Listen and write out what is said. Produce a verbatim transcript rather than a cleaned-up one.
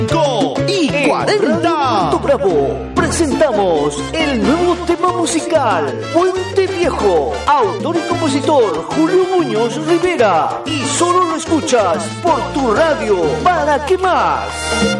y cuarenta. Puerto Bravo presentamos el nuevo tema musical Puente Viejo, autor y compositor Julio Muñoz Rivera, y solo lo escuchas por tu radio. ¿Para qué más?